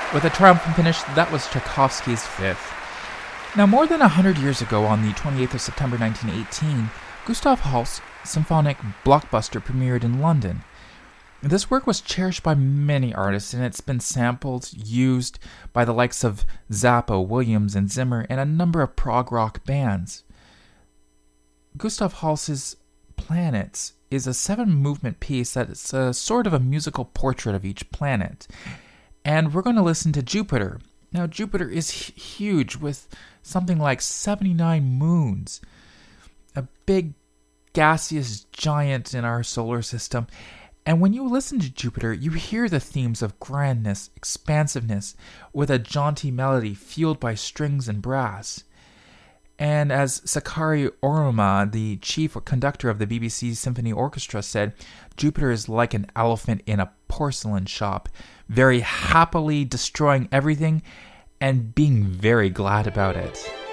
With a triumphant finish, that was Tchaikovsky's Fifth. Now, more than 100 years ago, on the 28th of September 1918, Gustav Holst's symphonic blockbuster premiered in London. This work was cherished by many artists, and it's been sampled, used by the likes of Zappa, Williams, and Zimmer, and a number of prog rock bands. Gustav Holst's Planets is a 7-movement piece that is a sort of a musical portrait of each planet. And we're going to listen to Jupiter. Now, Jupiter is huge, with something like 79 moons. A big gaseous giant in our solar system. And when you listen to Jupiter, you hear the themes of grandness, expansiveness, with a jaunty melody fueled by strings and brass. And as Sakari Oruma, the chief conductor of the BBC Symphony Orchestra, said, Jupiter is like an elephant in a porcelain shop, very happily destroying everything and being very glad about it.